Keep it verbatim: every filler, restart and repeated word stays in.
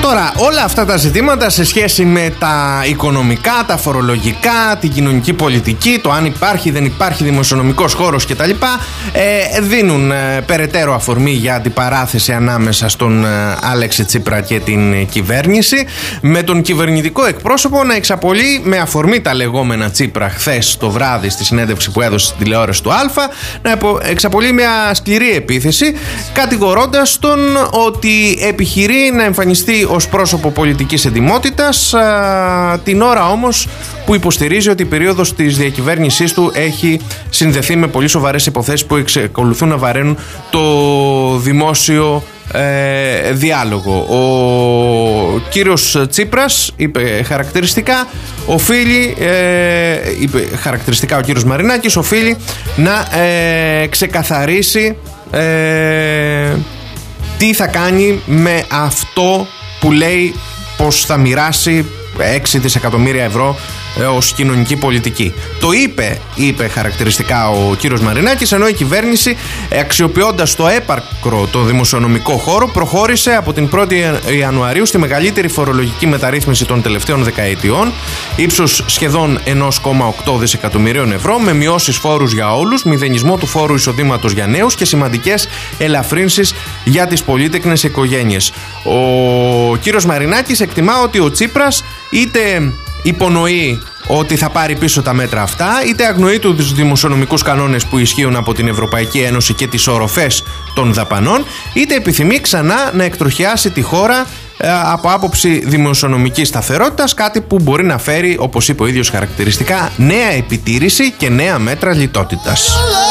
Τώρα, όλα αυτά τα ζητήματα σε σχέση με τα οικονομικά, τα φορολογικά, την κοινωνική πολιτική, το αν υπάρχει δεν υπάρχει δημοσιονομικός χώρος κτλ. Ε, δίνουν ε, περαιτέρω αφορμή για αντιπαράθεση ανάμεσα στον ε, Άλεξη Τσίπρα και την κυβέρνηση, με τον κυβερνητικό εκπρόσωπο να εξαπολύει με αφορμή τα λεγόμενα Τσίπρα χθες το βράδυ στη συνέντευξη που έδωσε στην τηλεόραση του Α, να εξαπολύει μια σκληρή επίθεση, κατηγορώντας τον ότι επιχειρεί να εμφανιστεί ως πρόσωπο πολιτικής εντιμότητας, α, την ώρα όμως που υποστηρίζει ότι η περίοδος της διακυβέρνησής του έχει συνδεθεί με πολύ σοβαρές υποθέσεις που εξακολουθούν να βαραίνουν το δημόσιο ε, διάλογο. Ο κύριος Τσίπρας είπε χαρακτηριστικά οφείλει ε, είπε χαρακτηριστικά ο κύριος Μαρινάκης οφείλει να ε, ξεκαθαρίσει ε, τι θα κάνει με αυτό που λέει πως θα μοιράσει έξι δισεκατομμύρια ευρώ ως κοινωνική πολιτική. Το είπε, είπε χαρακτηριστικά ο κύριος Μαρινάκης, ενώ η κυβέρνηση, αξιοποιώντας το έπακρο το δημοσιονομικό χώρο, προχώρησε από την πρώτη Ιανουαρίου στη μεγαλύτερη φορολογική μεταρρύθμιση των τελευταίων δεκαετιών, ύψους σχεδόν ένα κόμμα οκτώ δισεκατομμυρίων ευρώ, με μειώσεις φόρους για όλους, μηδενισμό του φόρου εισοδήματος για νέους και σημαντικές ελαφρύνσεις για τις πολύτεκνες οικογένειες. Ο κύριος Μαρινάκης εκτιμά ότι ο Τσίπρας είτε υπονοεί ότι θα πάρει πίσω τα μέτρα αυτά, είτε αγνοεί τους δημοσιονομικούς κανόνες που ισχύουν από την Ευρωπαϊκή Ένωση και τις οροφές των δαπανών, είτε επιθυμεί ξανά να εκτροχιάσει τη χώρα ε, από άποψη δημοσιονομικής σταθερότητας, κάτι που μπορεί να φέρει, όπως είπε ο ίδιος χαρακτηριστικά, νέα επιτήρηση και νέα μέτρα λιτότητας.